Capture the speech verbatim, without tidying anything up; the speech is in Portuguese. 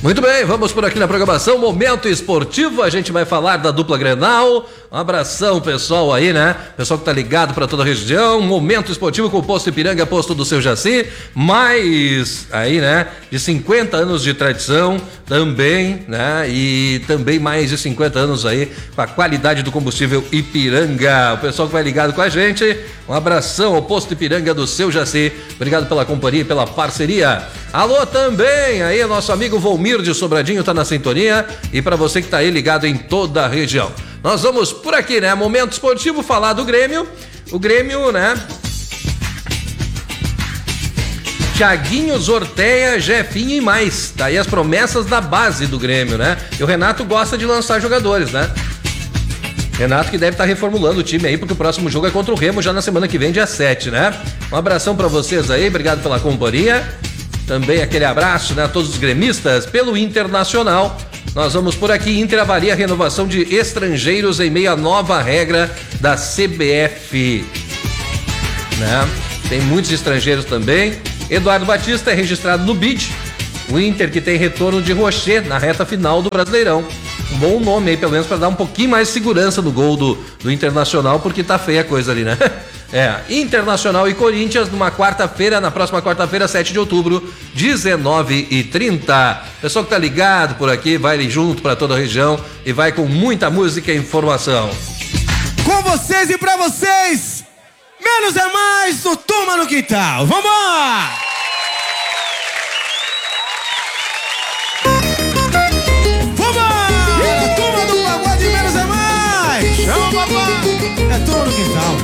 Muito bem, vamos por aqui na programação Momento Esportivo, a gente vai falar da dupla Grenal. Um abração, pessoal aí, né? Pessoal que tá ligado para toda a região. Momento Esportivo com o Posto Ipiranga, posto do seu Jaci. Mais aí, né? De cinquenta anos de tradição também, né? E também mais de cinquenta anos aí com a qualidade do combustível Ipiranga. O pessoal que vai ligado com a gente, um abração ao Posto Ipiranga do seu Jaci. Obrigado pela companhia e pela parceria. Alô também, aí nosso amigo Volmir de Sobradinho tá na sintonia. E para você que tá aí ligado em toda a região. Nós vamos por aqui, né? Momento Esportivo, falar do Grêmio. O Grêmio, né? Thiaguinho, Zorteia, Jefinho e mais. Tá aí as promessas da base do Grêmio, né? E o Renato gosta de lançar jogadores, né? Renato que deve estar reformulando o time aí, porque o próximo jogo é contra o Remo já na semana que vem, dia sete, né? Um abração pra vocês aí, obrigado pela companhia. Também aquele abraço, né, a todos os gremistas pelo Internacional. Nós vamos por aqui. Inter avalia a renovação de estrangeiros em meio à nova regra da C B F, né? Tem muitos estrangeiros também. Eduardo Batista é registrado no B I D. O Inter que tem retorno de Rocher na reta final do Brasileirão. Um bom nome aí, pelo menos para dar um pouquinho mais de segurança no gol do, do Internacional, porque tá feia a coisa ali, né? É, Internacional e Corinthians numa quarta-feira, na próxima quarta-feira, sete de outubro, dezenove e trinta. Pessoal que tá ligado por aqui, vai junto para toda a região e vai com muita música e informação. Com vocês e pra vocês, menos é mais do Turma no Quintal. Vamos lá! Vamos lá! Turma do Pagode, menos é mais! Chama, papai! É Turma no Quintal.